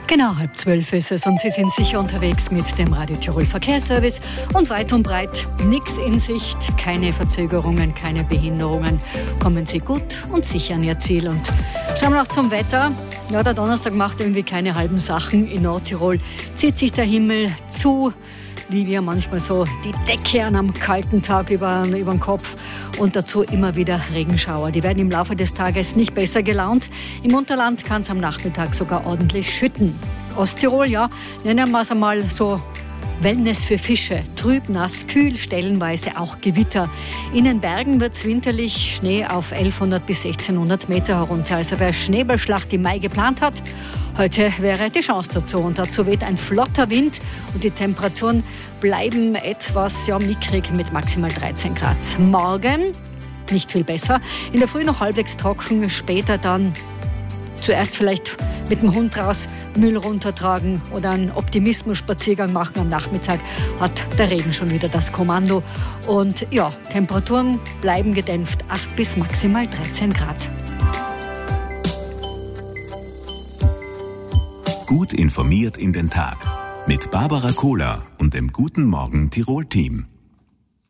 Genau, 11:30 ist es und Sie sind sicher unterwegs mit dem Radio Tirol Verkehrsservice und weit und breit nichts in Sicht, keine Verzögerungen, keine Behinderungen. Kommen Sie gut und sicher an Ihr Ziel. Und schauen wir noch zum Wetter. Ja, der Donnerstag macht irgendwie keine halben Sachen. In Nordtirol zieht sich der Himmel zu, wie wir manchmal so die Decke an einem kalten Tag über den Kopf und dazu immer wieder Regenschauer. Die werden im Laufe des Tages nicht besser gelaunt. Im Unterland kann es am Nachmittag sogar ordentlich schütten. Osttirol, ja, nennen wir es einmal so Wellness für Fische. Trüb, nass, kühl, stellenweise auch Gewitter. In den Bergen wird es winterlich, Schnee auf 1100 bis 1600 Meter herunter. Also wer Schneeballschlacht im Mai geplant hat, heute wäre die Chance dazu. Und dazu weht ein flotter Wind und die Temperaturen bleiben etwas mickrig mit maximal 13 Grad. Morgen nicht viel besser. In der Früh noch halbwegs trocken, später dann zuerst vielleicht mit dem Hund raus Müll runtertragen oder einen Optimismus-Spaziergang machen. Am Nachmittag hat der Regen schon wieder das Kommando. Und ja, Temperaturen bleiben gedämpft, 8 bis maximal 13 Grad. Gut informiert in den Tag mit Barbara Kohler und dem Guten Morgen Tirol-Team.